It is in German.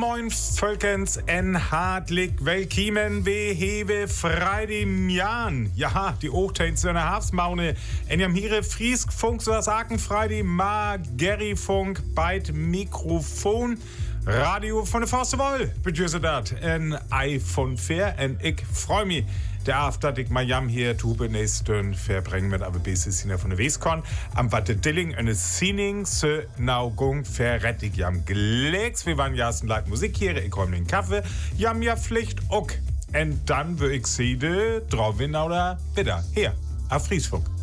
moin Völkens en hartlich willkommen we hewe Freitagmjan. Ja, die Ochtens in der Hafsmaune. En jam hier Frieskfunk, so das Aken Freitag, ma Gerryfunk, beit Mikrofon. Radio von der Forste Woll, begrüße dat. En Ei von Fair, en ich freu mich. Der Abend, dass ich mal jam hier tube nächsten verbringen mit aber bisschen von der Weskon. Am Watte Dilling eine Sinning se Naugung verrettig jam Glegs. Wir waren ja erst Leid Musik hier, ich räum den Kaffee. Jam ja Pflicht ook. Und dann will ich sie drauf oder wieder hier auf Friesfunk.